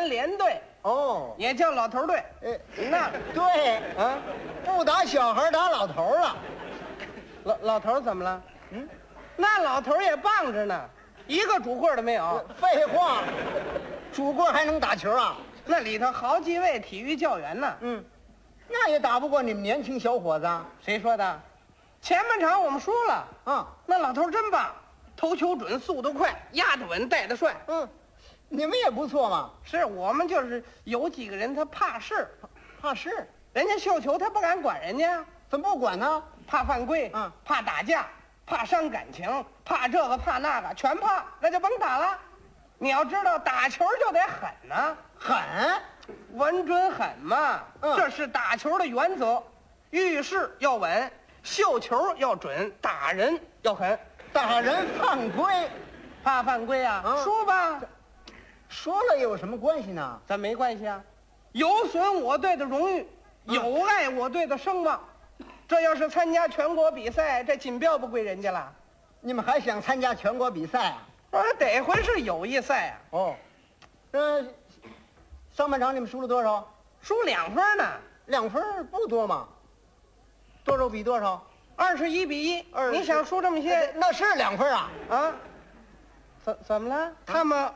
员连队， 哦， 也叫老头队。那对， 啊， 不打小孩打老头了。 老头怎么了？那老头也棒着呢，一个主棍都没有。 废话，主棍还能打球啊？ 那里头好几位体育教员呢。 那也打不过你们年轻小伙子。 谁说的？前半场我们输了。那老头真棒，投球准，速度快，压得稳，带得帅。 你们也不错嘛。 是我们就是有几个人他怕事， 怕事， 人家绣球他不敢管人家， 怎么不管呢？ 怕犯规，怕打架，怕伤感情，怕这个怕那个，全怕，那就甭打了。你要知道，打球就得狠呐， 狠， 稳准狠嘛，这是打球的原则。遇事要稳，绣球要准，打人要狠。 打人犯规， 怕犯规啊？输吧。 说了有什么关系呢？ 咱没关系啊，有损我队的荣誉，有碍我队的声望。这要是参加全国比赛，这锦标不归人家了。 你们还想参加全国比赛啊？ 得回是友谊赛啊。 上半场你们输了多少？ 输2分呢。 2分不多嘛？多少比多少 ？21比1。你想输这么些？ 那是2分啊！ 怎么了？他们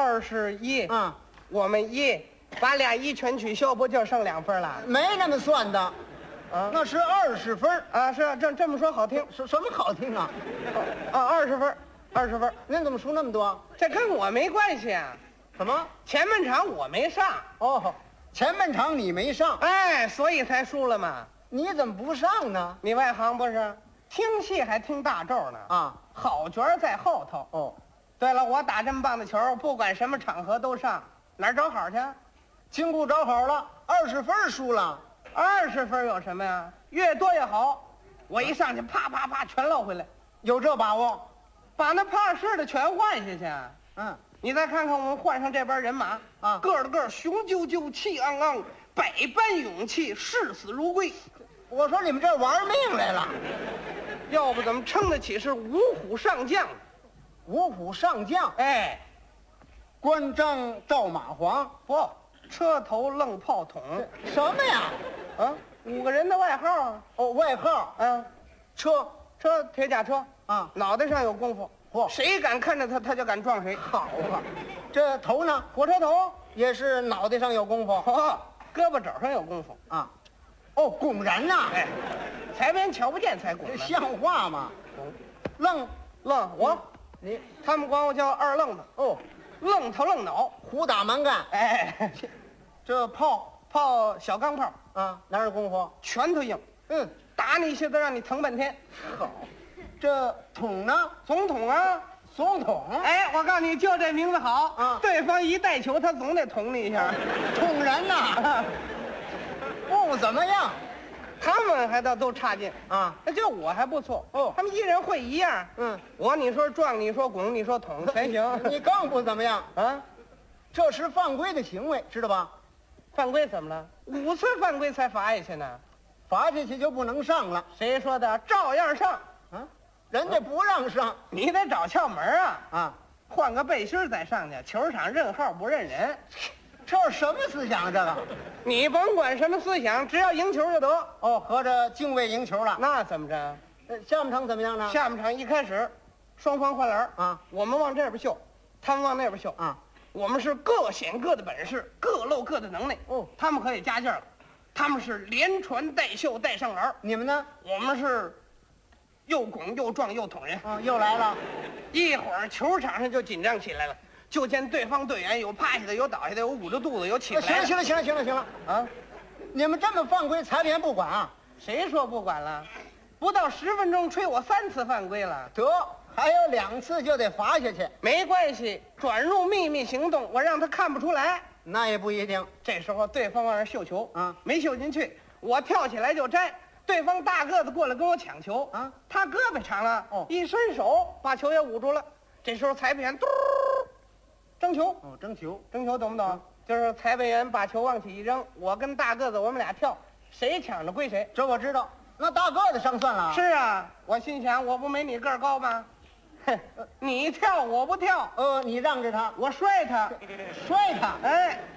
21，我们1，把俩1全取消，不就剩2分了？ 没那么算的，那是20分啊！是啊，这么说好听， 什么好听啊 ？20分，20分。 您怎么输那么多？ 这跟我没关系啊。 什么？ 前半场我没上。 前半场你没上， 所以才输了嘛。 你怎么不上呢？ 你外行不是？听戏还听大咒呢。好角在后头。对了，我打这么棒的球，不管什么场合都上，哪儿找好去？ 经不找好了，20分输了。 20分有什么呀？越多越好。我一上去，啪啪啪，全捞回来。 有这把握？ 把那怕事的全换下去。你再看看我们换上这边人马个个雄赳赳，气昂昂，百般勇气，视死如归。 我说你们这玩命来了， 要不怎么称得起是五虎上将？ 五虎上将，关张赵马黄， 不，车头愣炮筒， 什么呀 ？5个人的外号啊。 外号车铁甲车脑袋上有功夫。谁敢看着他，他就敢撞谁。 好啊，这头呢？ 火车头也是脑袋上有功夫。 胳膊肘上有功夫拱人呐！ 才别人瞧不见才拱呢， 像话吗？愣， 他们管我叫二愣子。愣头愣脑， 虎打蛮干。这炮小钢炮哪有功夫？ 拳头硬。打你一下子让你疼半天。 好，这桶呢？ 总统啊， 总统。 我告诉你，就这名字好对方一带球，他总得捅你一下。 捅人呐！不怎么样。 他们还都差劲那就我还不错他们一人会一样你说撞，你说拱，你说捅全行。 你更不怎么样这是犯规的行为，知道吧？ 犯规怎么了？5次犯规才罚下去呢。 罚下去就不能上了。 谁说的？照样上人家不让上， 你得找窍门换个背心再上去。球场认号不认人， 这是什么思想？这个你甭管什么思想，只要赢球就得。 合着敬畏赢球了。 那怎么着？ 下半场怎么样呢？ 下半场一开始，双方换篮我们往这边秀，他们往那边秀我们是各显各的本事，各露各的能耐他们可以加劲了，他们是连传带秀带上篮。 你们呢？ 我们是又拱又撞又捅人又来了。 一会儿球场上就紧张起来了，就见对方队员有趴下的，有倒下的，有捂着肚子，有起不来的。 行了你们这么犯规，裁判不管谁说不管了？不到10分钟，吹我3次犯规了。 得，还有2次就得罚下去。 没关系，转入秘密行动，我让他看不出来。 那也不一定。 这时候对方往那绣球没绣进去，我跳起来就摘。对方大个子过来跟我抢球他胳膊长了一伸手把球也捂住了。这时候裁判员争球争球懂不懂？就是裁判员把球往起一扔，我跟大个子我们俩跳，谁抢着归谁。 这我知道。那大个子上算了。 是啊，我心想我不没你个儿高吗？你跳我不跳你让着他， 我摔他。